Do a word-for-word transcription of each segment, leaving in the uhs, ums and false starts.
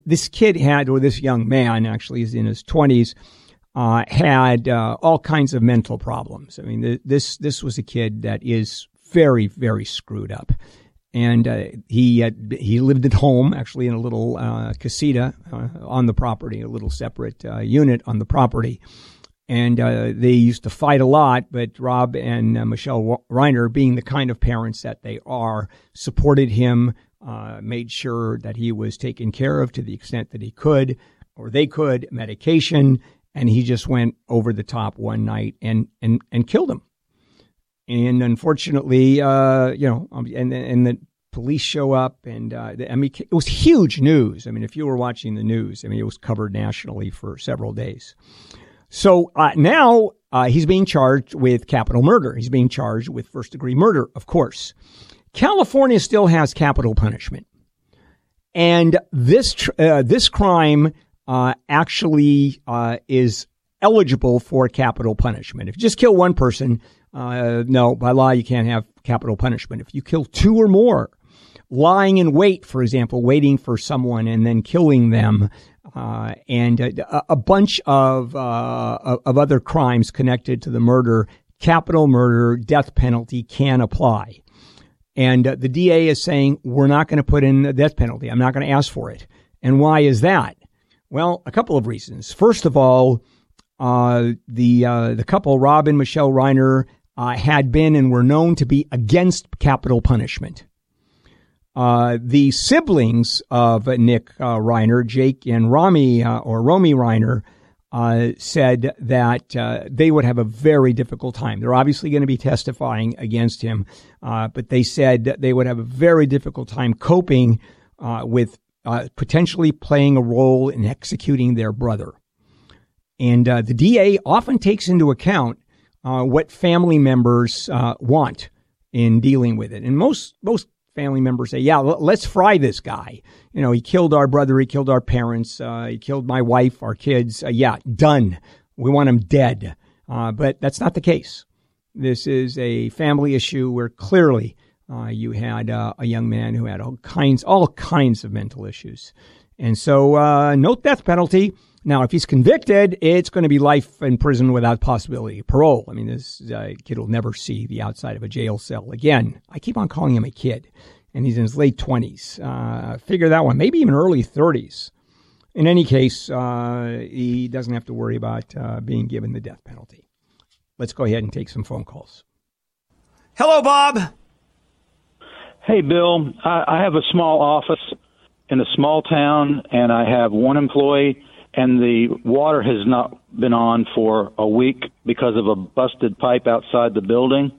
This kid had, or this young man actually is in his twenties, uh, had uh, all kinds of mental problems. I mean, th- this this was a kid that is very, very screwed up. And uh, he had, he lived at home, actually, in a little uh, casita uh, on the property, a little separate uh, unit on the property. And uh, they used to fight a lot, but Rob and uh, Michelle Reiner, being the kind of parents that they are, supported him, uh, made sure that he was taken care of to the extent that he could, or they could, medication, and he just went over the top one night and and, and killed him. And unfortunately, uh, you know, and and the police show up, and uh, I mean, it was huge news. I mean, if you were watching the news, I mean, it was covered nationally for several days. So uh, now uh, he's being charged with capital murder. He's being charged with first degree murder, of course. California still has capital punishment, and this tr- uh, this crime uh, actually uh, is eligible for capital punishment. If you just kill one person. Uh, no, by law, you can't have capital punishment. If you kill two or more, lying in wait, for example, waiting for someone and then killing them, uh, and a, a bunch of, uh, of other crimes connected to the murder, capital murder, death penalty can apply. And uh, the D A is saying, we're not going to put in the death penalty. I'm not going to ask for it. And why is that? Well, a couple of reasons. First of all, uh, the, uh, the couple, Rob and Michelle Reiner, Uh, had been and were known to be against capital punishment. Uh, the siblings of uh, Nick uh, Reiner, Jake and Rami, uh, or Romy Reiner, uh, said that uh, they would have a very difficult time. They're obviously going to be testifying against him, uh, but they said that they would have a very difficult time coping uh, with uh, potentially playing a role in executing their brother. And uh, the D A often takes into account Uh, what family members uh, want in dealing with it. And most most family members say, yeah, l- let's fry this guy. You know, he killed our brother. He killed our parents. Uh, he killed my wife, our kids. Uh, yeah, done. We want him dead. Uh, but that's not the case. This is a family issue where clearly uh, you had uh, a young man who had all kinds, all kinds of mental issues. And so uh, no death penalty. Now, if he's convicted, it's going to be life in prison without possibility of parole. I mean, this uh, kid will never see the outside of a jail cell again. I keep on calling him a kid, and he's in his late twenties. Uh, figure that one, maybe even early thirties. In any case, uh, he doesn't have to worry about uh, being given the death penalty. Let's go ahead and take some phone calls. Hello, Bob. Hey, Bill. I, I have a small office in a small town, and I have one employee. And the water has not been on for a week because of a busted pipe outside the building.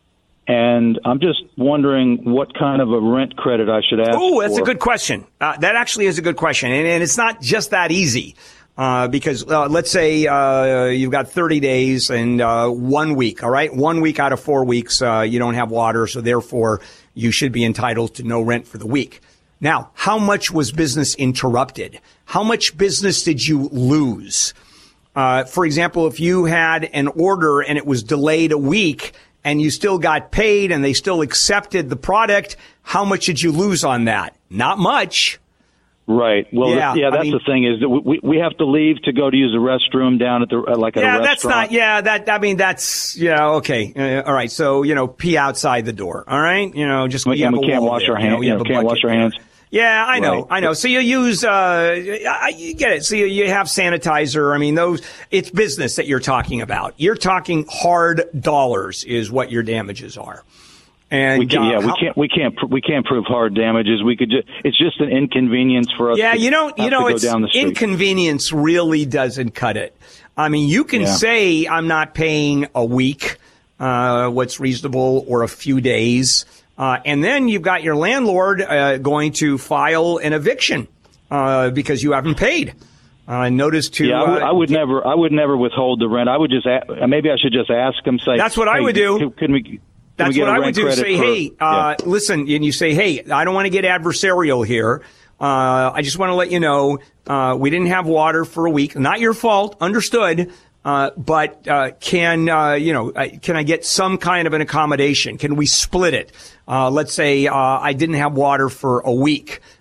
And I'm just wondering what kind of a rent credit I should ask for. Oh, that's a good question. Uh, that actually is a good question. And, and it's not just that easy. Uh, because uh, let's say uh, you've got thirty days and uh, one week, all right? One week out of four weeks, uh, you don't have water. So therefore, you should be entitled to no rent for the week. Now, how much was business interrupted? How much business did you lose? Uh, for example, if you had an order and it was delayed a week and you still got paid and they still accepted the product, how much did you lose on that? Not much. Right. Well, yeah, yeah that's I mean, the thing is that we we have to leave to go to use the restroom down at the like at yeah, a restaurant. that's not. Yeah, that. I mean, that's yeah. Okay. Uh, all right. So you know, pee outside the door. All right. You know, just we, and we can't wash there. our hands. You, know, you know, can't wash our hands. Yeah, I know, right. I know. So you use, uh, you get it. So you, you have sanitizer. I mean, those, it's business that you're talking about. You're talking hard dollars is what your damages are. And we can, uh, yeah, we how, can't, we can't, we can't prove hard damages. We could just, it's just an inconvenience for us. Yeah, to you know, you know, it's down the street. Inconvenience really doesn't cut it. I mean, you can yeah. say I'm not paying a week, uh, what's reasonable, or a few days. Uh, and then you've got your landlord uh, going to file an eviction uh, because you haven't paid. Uh, notice to yeah, I would, uh, I would never, I would never withhold the rent. I would just, a- maybe I should just ask them. Say that's what hey, I would do. Can, can we? Can that's we get what a I rent would do. Say, for, hey, uh, yeah. listen, and you say, hey, I don't want to get adversarial here. Uh, I just want to let you know uh, we didn't have water for a week. Not your fault. Understood. Uh, but, uh, can, uh, you know, can I get some kind of an accommodation? Can we split it? Uh, let's say, uh, I didn't have water for a week.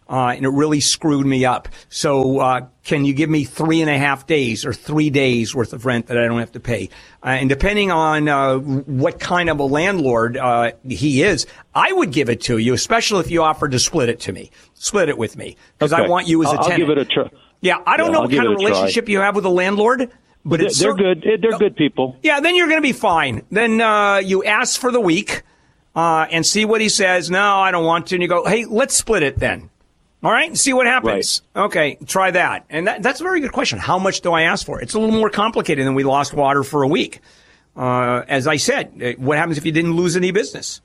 uh, and it really screwed me up. So uh, can you give me three and a half days or three days worth of rent that I don't have to pay? Uh, and depending on uh, what kind of a landlord uh, he is, I would give it to you, especially if you offered to split it to me. Split it with me, because okay. I want you as a I'll, tenant. I'll give it a try. Yeah, I don't yeah, know I'll what kind of relationship try. you have with a landlord. But they're, it's they're good. They're good people. Yeah, then you're going to be fine. Then uh, you ask for the week uh, and see what he says. No, I don't want to. And you go, hey, let's split it then. All right, and see what happens. Right. Okay, try that. And that, that's a very good question. How much do I ask for? It's a little more complicated than we lost water for a week. Uh, as I said, what happens if you didn't lose any business?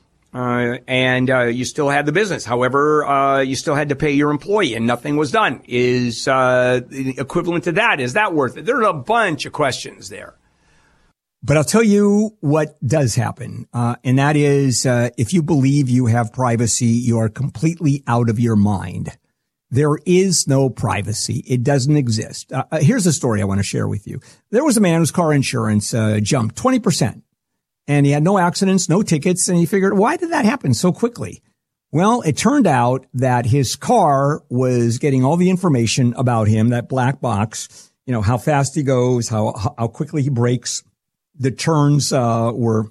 Uh, and uh, you still had the business. However, uh, you still had to pay your employee and nothing was done. Is uh, equivalent to that? Is that worth it? There's a bunch of questions there. But I'll tell you what does happen, uh, and that is uh, if you believe you have privacy, you are completely out of your mind. There is no privacy. It doesn't exist. Uh, here's a story I want to share with you. There was a man whose car insurance uh, jumped twenty percent. And he had no accidents, no tickets, and he figured, why did that happen so quickly? Well, it turned out that his car was getting all the information about him, that black box, you know, how fast he goes, how how quickly he brakes. The turns uh, were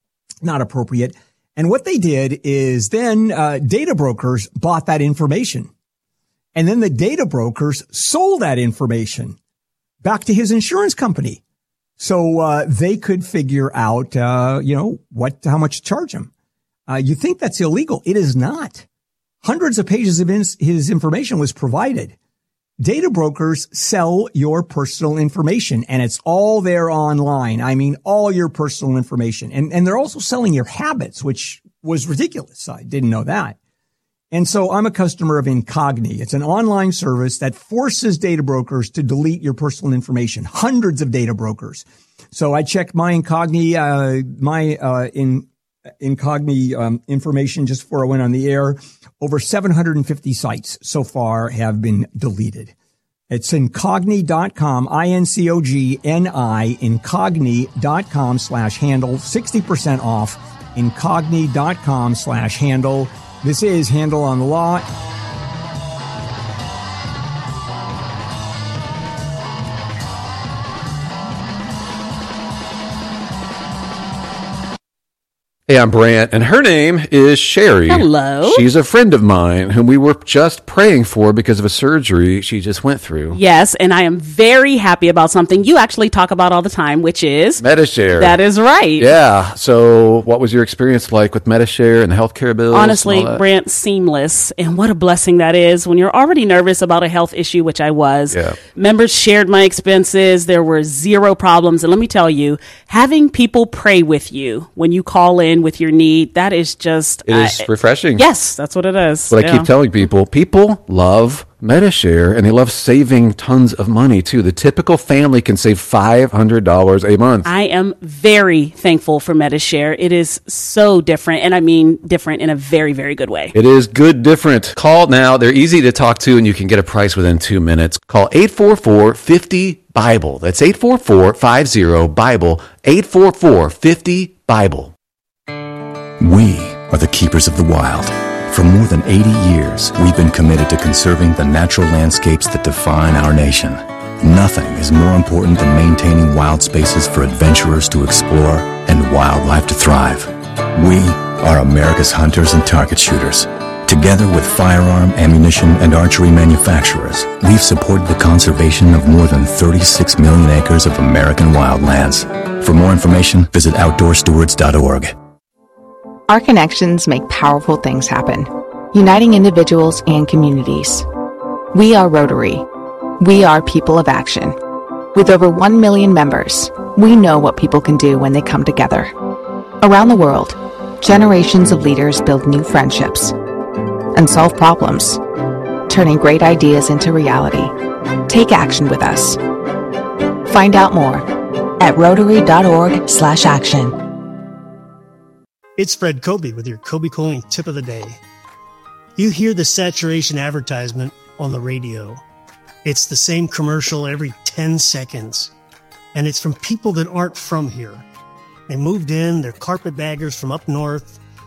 not appropriate. And what they did is then uh, data brokers bought that information. And then the data brokers sold that information back to his insurance company. So, uh, they could figure out, uh, you know, what, how much to charge him. Uh, you think that's illegal. It is not. Hundreds of pages of ins- his information was provided. Data brokers sell your personal information and it's all there online. I mean, all your personal information. And, and they're also selling your habits, which was ridiculous. I didn't know that. And so I'm a customer of Incogni. It's an online service that forces data brokers to delete your personal information. Hundreds of data brokers. So I checked my Incogni, uh, my, uh, in, Incogni, um, information just before I went on the air. Over seven hundred fifty sites so far have been deleted. It's incogni dot com, I N C O G N I, incogni dot com slash handle, sixty percent off, incogni dot com slash handle. This is Handle on the Law. Hey, I'm Brant, and her name is Sherry. Hello. She's a friend of mine whom we were just praying for because of a surgery she just went through. Yes, and I am very happy about something you actually talk about all the time, which is Medi-Share. That is right. Yeah. So what was your experience like with Medi-Share and the healthcare bills? Honestly, Brant, seamless. And what a blessing that is when you're already nervous about a health issue, which I was. Yeah. Members shared my expenses. There were zero problems. And let me tell you, having people pray with you when you call in with your need, that is just it is uh, refreshing. Yes, that's what it is. But yeah. I keep telling people, people love Medi-Share and they love saving tons of money too. The typical family can save five hundred dollars a month. I am very thankful for Medi-Share. It is so different, and I mean different in a very, very good way. It is good different. Call now. They're easy to talk to and you can get a price within two minutes. Call eight four four, five zero, Bible. That's eight four four, five zero, Bible. eight four four, five zero, Bible. We are the keepers of the wild. For more than eighty years, we've been committed to conserving the natural landscapes that define our nation. Nothing is more important than maintaining wild spaces for adventurers to explore and wildlife to thrive. We are America's hunters and target shooters. Together with firearm, ammunition, and archery manufacturers, we've supported the conservation of more than thirty-six million acres of American wildlands. For more information, visit outdoor stewards dot org. Our connections make powerful things happen, uniting individuals and communities. We are Rotary. We are people of action. With over one million members, we know what people can do when they come together. Around the world, generations of leaders build new friendships and solve problems, turning great ideas into reality. Take action with us. Find out more at rotary dot org slash action. It's Fred Kobe with your Kobe Cooling Tip of the Day. You hear the saturation advertisement on the radio. It's the same commercial every ten seconds. And it's from people that aren't from here. They moved in, they're carpetbaggers from up north,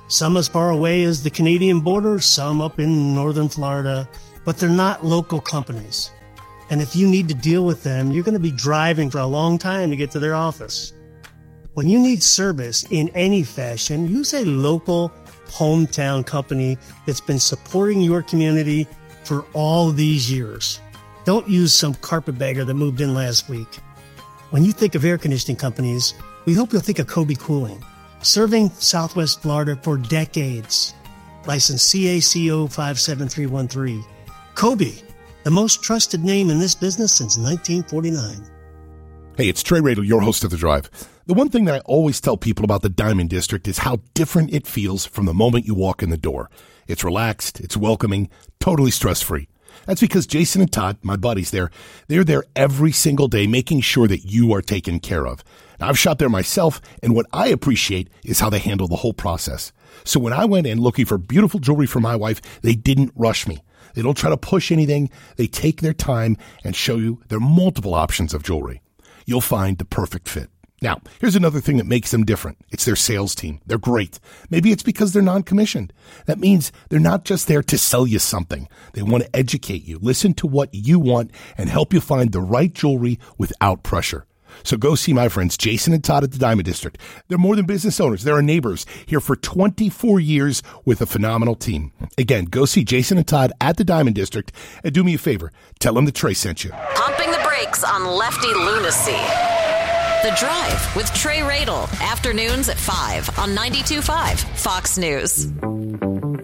Some as far away as the Canadian border, some up in northern Florida, but they're not local companies. And if you need to deal with them, you're going to be driving for a long time to get to their office. When you need service in any fashion, use a local hometown company that's been supporting your community for all these years. Don't use some carpetbagger that moved in last week. When you think of air conditioning companies, we hope you'll think of Kobe Cooling, serving Southwest Florida for decades. License C A C O five seven three one three. Kobe, the most trusted name in this business since nineteen forty-nine. Hey, it's Trey Radel, your host of The Drive. The one thing that I always tell people about the Diamond District is how different it feels from the moment you walk in the door. It's relaxed, it's welcoming, totally stress-free. That's because Jason and Todd, my buddies there, they're there every single day making sure that you are taken care of. Now, I've shot there myself, and what I appreciate is how they handle the whole process. So when I went in looking for beautiful jewelry for my wife, they didn't rush me. They don't try to push anything. They take their time and show you their multiple options of jewelry. You'll find the perfect fit. Now, here's another thing that makes them different. It's their sales team. They're great. Maybe it's because they're non-commissioned. That means they're not just there to sell you something. They want to educate you, listen to what you want, and help you find the right jewelry without pressure. So go see my friends Jason and Todd at the Diamond District. They're more than business owners. They're our neighbors here for twenty-four years with a phenomenal team. Again, go see Jason and Todd at the Diamond District. And do me a favor. Tell them that Trey sent you. Pumping the brakes on lefty lunacy. The Drive with Trey Radel. Afternoons at five on ninety-two point five Fox News.